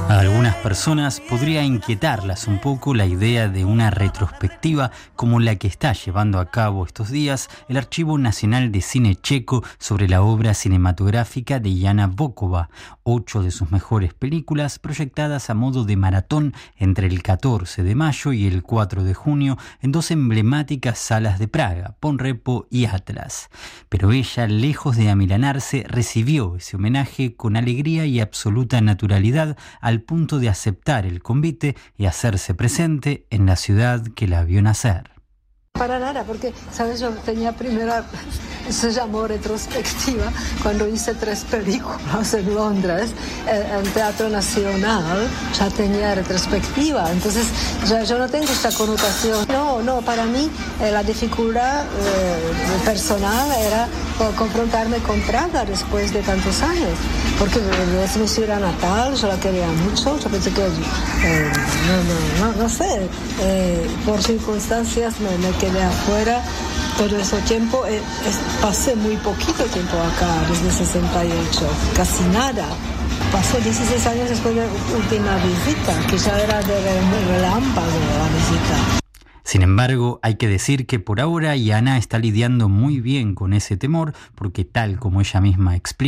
A algunas personas podría inquietarlas un poco la idea de una retrospectiva como la que está llevando a cabo estos días el Archivo Nacional de Cine Checo sobre la obra cinematográfica de Jana Bokova, 8 de sus mejores películas proyectadas a modo de maratón entre el 14 de mayo y el 4 de junio en dos emblemáticas salas de Praga, Ponrepo y Atlas. Pero ella, lejos de amilanarse, recibió ese homenaje con alegría y absoluta naturalidad al punto de aceptar el convite y hacerse presente en la ciudad que la vio nacer. Para nada, porque, ¿sabes? Yo tenía se llamó retrospectiva, cuando hice 3 películas en Londres, en Teatro Nacional, ya tenía retrospectiva, entonces yo no tengo esta connotación. No, para mí la dificultad personal era confrontarme con Praga después de tantos años, porque es mi ciudad natal, yo la quería mucho, yo pensé que, no sé, por circunstancias me quedé afuera todo ese tiempo. Pasé muy poquito tiempo acá, desde 68, casi nada. Pasó 16 años después de la última visita, que ya era de relámpago la visita. Sin embargo, hay que decir que por ahora Jana está lidiando muy bien con ese temor, porque tal como ella misma explica,